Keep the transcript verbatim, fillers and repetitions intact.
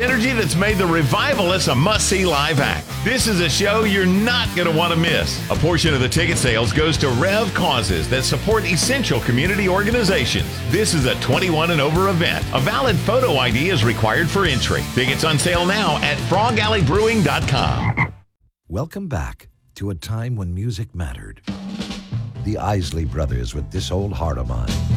energy that's made the Revivalists a must-see live act. This is a show you're not going to want to miss. A portion of the ticket sales goes to Rev causes that support essential community organizations. This is a twenty-one and over event. A valid photo I D is required for entry. Tickets on sale now at frog alley brewing dot com. Welcome back to a time when music mattered. The Isley Brothers with This Old Heart of Mine.